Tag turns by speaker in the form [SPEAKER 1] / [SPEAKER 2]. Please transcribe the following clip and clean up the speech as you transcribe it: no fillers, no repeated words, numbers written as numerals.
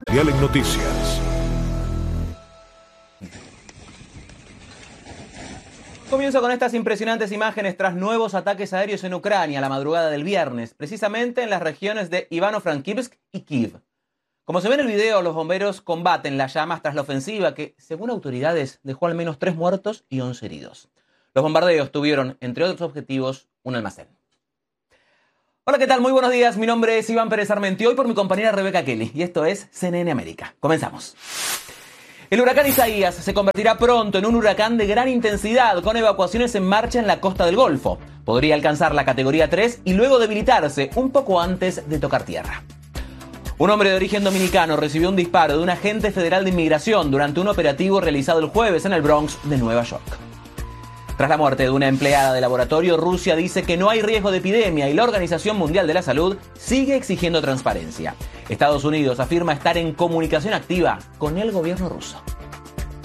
[SPEAKER 1] Dial en Noticias.
[SPEAKER 2] Comienzo con estas impresionantes imágenes tras nuevos ataques aéreos en Ucrania la madrugada del viernes, precisamente en las regiones de Ivano-Frankivsk y Kiev. Como se ve en el video, los bomberos combaten las llamas tras la ofensiva que, según autoridades, dejó al menos 3 muertos y 11 heridos. Los bombardeos tuvieron, entre otros objetivos, un almacén. Hola, ¿qué tal? Muy buenos días. Mi nombre es Iván Pérez Armenti, hoy por mi compañera Rebeca Kelly, y esto es CNN América. Comenzamos. El huracán Isaías se convertirá pronto en un huracán de gran intensidad, con evacuaciones en marcha en la costa del Golfo. Podría alcanzar la categoría 3 y luego debilitarse un poco antes de tocar tierra. Un hombre de origen dominicano recibió un disparo de un agente federal de inmigración durante un operativo realizado el jueves en el Bronx de Nueva York. Tras la muerte de una empleada de laboratorio, Rusia dice que no hay riesgo de epidemia y la Organización Mundial de la Salud sigue exigiendo transparencia. Estados Unidos afirma estar en comunicación activa con el gobierno ruso.